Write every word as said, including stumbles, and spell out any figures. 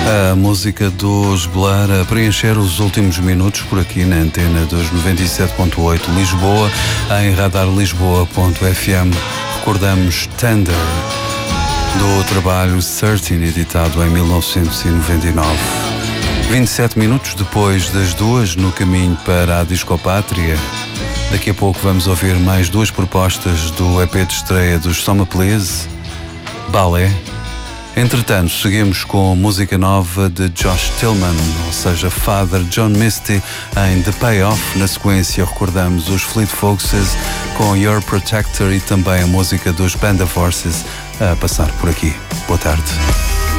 A música dos Blur a preencher os últimos minutos por aqui na antena dos noventa e sete ponto oito Lisboa, em radar lisboa ponto f m. Recordamos Tender, do trabalho treze, editado em mil novecentos e noventa e nove. vinte e sete minutos depois das duas, no caminho para a Discopátria. Daqui a pouco vamos ouvir mais duas propostas do E P de estreia dos Soma Please, Ballet. Entretanto, seguimos com música nova de Josh Tillman, ou seja, Father John Misty, em The Payoff. Na sequência, recordamos os Fleet Foxes com Your Protector e também a música dos Band of Horses a passar por aqui. Boa tarde.